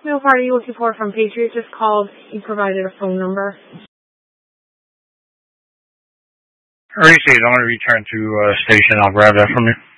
No part are you looking for from Patriot? Just called. You provided a phone number. Received. I'm going to return to station. I'll grab that from you.